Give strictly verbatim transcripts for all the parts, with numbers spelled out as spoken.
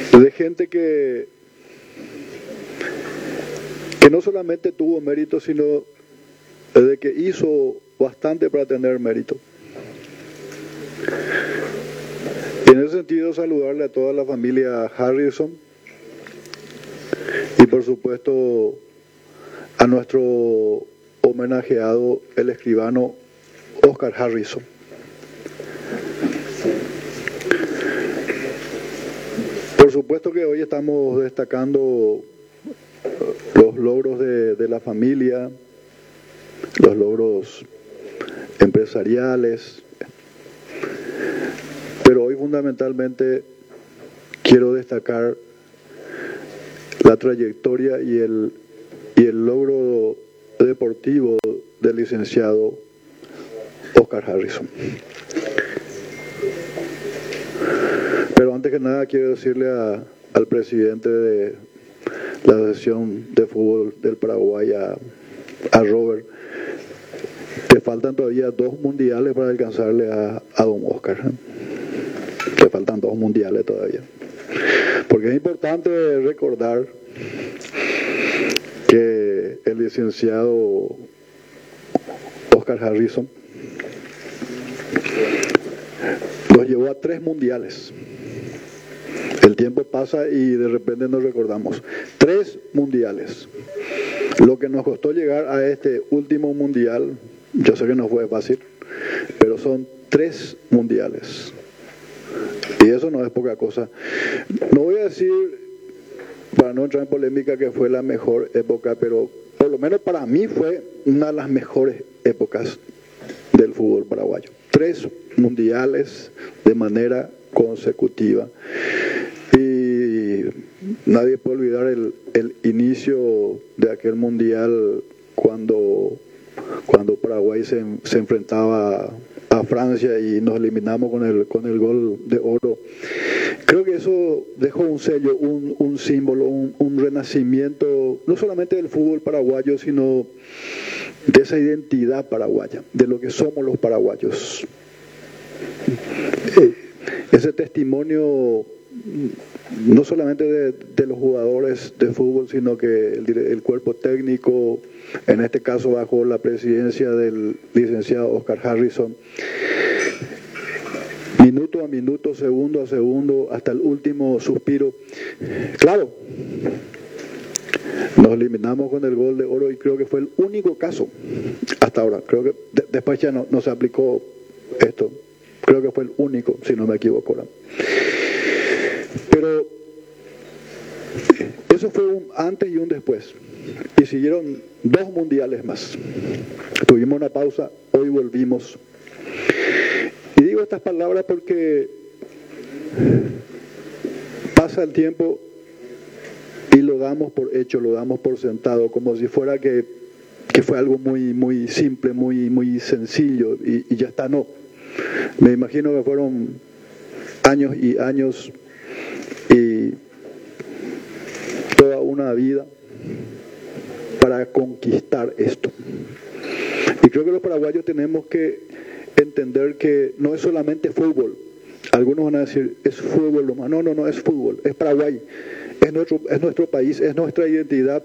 de gente que, que no solamente tuvo mérito, sino de que hizo bastante para tener mérito. Y en ese sentido, saludarle a toda la familia Harrison y por supuesto a nuestro homenajeado, el escribano Oscar Harrison. Por supuesto que hoy estamos destacando los logros de, de la familia, los logros empresariales, pero hoy fundamentalmente quiero destacar la trayectoria y el, y el logro deportivo del licenciado Oscar Harrison. Pero antes que nada quiero decirle a, al presidente de la Asociación de Fútbol del Paraguay, a, a Robert, te faltan todavía dos mundiales para alcanzarle a, a don Oscar. Te faltan dos mundiales todavía. Porque es importante recordar que el licenciado Oscar Harrison nos llevó a tres mundiales. El tiempo pasa y de repente nos recordamos. Tres mundiales. Lo que nos costó llegar a este último mundial, yo sé que no fue fácil, pero son tres mundiales. Y eso no es poca cosa. No voy a decir, para no entrar en polémica, que fue la mejor época, pero por lo menos para mí fue una de las mejores épocas del fútbol paraguayo. Tres mundiales de manera consecutiva. Y nadie puede olvidar el, el inicio de aquel mundial cuando, cuando Paraguay se, se enfrentaba a Francia y nos eliminamos con el, con el gol de oro. Creo que eso dejó un sello, un, un símbolo, un, un renacimiento, no solamente del fútbol paraguayo, sino de esa identidad paraguaya, de lo que somos los paraguayos. Ese testimonio no solamente de, de los jugadores de fútbol, sino que el, el cuerpo técnico, en este caso bajo la presidencia del licenciado Oscar Harrison, minuto a minuto, segundo a segundo, hasta el último suspiro. Claro, nos eliminamos con el gol de oro y creo que fue el único caso hasta ahora. Creo que de, después ya no, no se aplicó esto. Creo que fue el único, si no me equivoco. ¿no? Pero eso fue un antes y un después. Y siguieron dos mundiales más. Tuvimos una pausa, hoy volvimos. Y digo estas palabras porque pasa el tiempo y lo damos por hecho, lo damos por sentado, como si fuera que, que fue algo muy, muy simple, muy, muy sencillo y, y ya está. No. Me imagino que fueron años y años y toda una vida para conquistar esto. Y creo que los paraguayos tenemos que entender que no es solamente fútbol. Algunos van a decir, es fútbol lo más. No, no, no es fútbol, es Paraguay, es nuestro, es nuestro país, es nuestra identidad.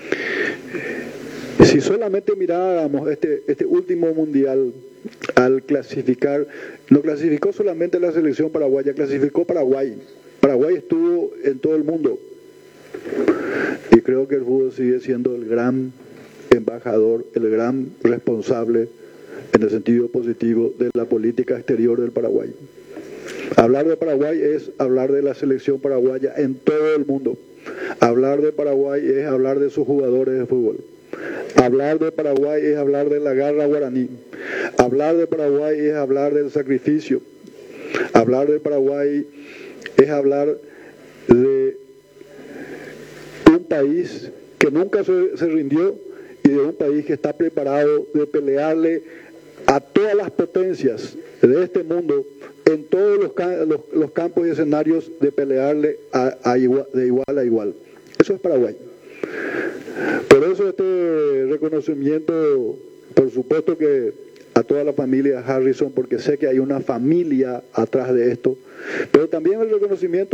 Si solamente miráramos este, este último mundial, al clasificar, no clasificó solamente la selección paraguaya, clasificó Paraguay. Paraguay estuvo en todo el mundo. Y creo que el fútbol sigue siendo el gran embajador, el gran responsable, en el sentido positivo, de la política exterior del Paraguay. Hablar de Paraguay es hablar de la selección paraguaya en todo el mundo. Hablar de Paraguay es hablar de sus jugadores de fútbol. Hablar de Paraguay es hablar de la garra guaraní. Hablar de Paraguay es hablar del sacrificio. Hablar de Paraguay es hablar de un país que nunca se, se rindió y de un país que está preparado de pelearle a todas las potencias de este mundo en todos los, los, los campos y escenarios, de pelearle a, a igual, de igual a igual. Eso es Paraguay. Por eso este reconocimiento, por supuesto que a toda la familia Harrison, porque sé que hay una familia atrás de esto, pero también el reconocimiento